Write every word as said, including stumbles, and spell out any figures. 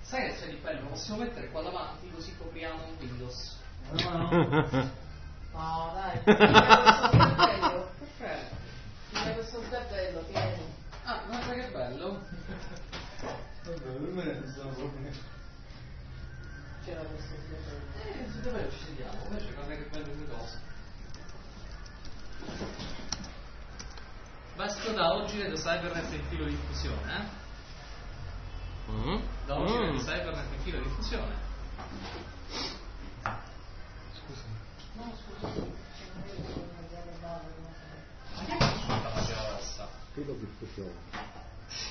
Sai che c'è di bello? Possiamo mettere qua davanti così copriamo un Windows. No, no. No, dai. Bello. Perfetto. Ma questo è bello, tieni. Ah, guarda che bello. Vabbè, per me non sono problemi. C'era questo bello. Eh, sì, dove ci sediamo? Invece guarda che bello due cose. Questo da oggi vedo Cybernet in filo di diffusione, eh? Mm. Da oggi Mm. vedo Cybernet in filo di diffusione.